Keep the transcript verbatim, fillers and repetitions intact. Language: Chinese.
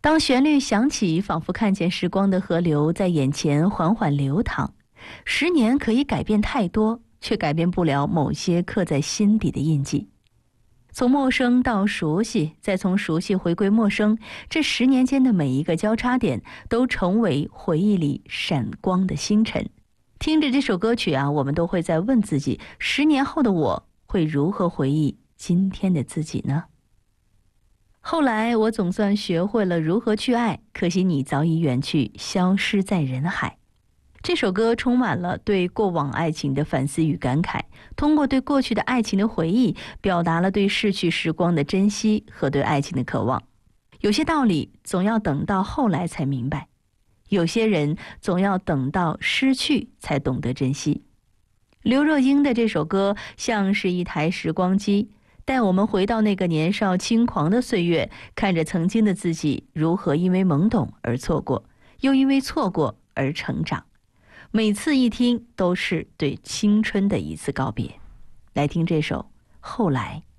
当旋律响起，仿佛看见时光的河流在眼前缓缓流淌。十年可以改变太多，却改变不了某些刻在心底的印记。从陌生到熟悉，再从熟悉回归陌生，这十年间的每一个交叉点都成为回忆里闪光的星辰。听着这首歌曲啊，我们都会在问自己，十年后的我会如何回忆今天的自己呢？后来我总算学会了如何去爱，可惜你早已远去，消失在人海。这首歌充满了对过往爱情的反思与感慨，通过对过去的爱情的回忆，表达了对逝去时光的珍惜和对爱情的渴望。有些道理总要等到后来才明白，有些人总要等到失去才懂得珍惜。刘若英的这首歌像是一台时光机，带我们回到那个年少轻狂的岁月，看着曾经的自己如何因为懵懂而错过，又因为错过而成长。每次一听都是对青春的一次告别。来听这首《后来》。